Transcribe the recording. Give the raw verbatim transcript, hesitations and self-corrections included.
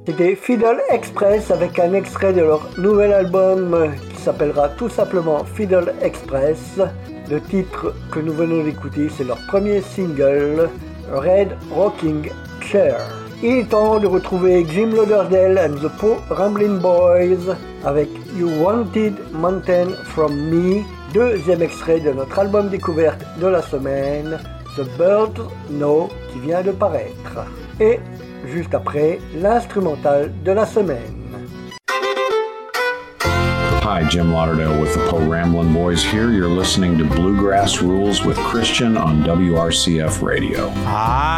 C'était Fiddle Express avec un extrait de leur nouvel album qui s'appellera tout simplement Fiddle Express. Le titre que nous venons d'écouter, c'est leur premier single, Red Rocking Chair. Il est temps de retrouver Jim Lauderdale and the Poor Ramblin' Boys avec You Wanted Mountain From Me, deuxième extrait de notre album découverte de la semaine, The Birds Know, qui vient de paraître. Et juste après, l'instrumental de la semaine. Hi, Jim Lauderdale with the Poe Ramblin' Boys here. You're listening to Bluegrass Rules with Christian on W R C F Radio. I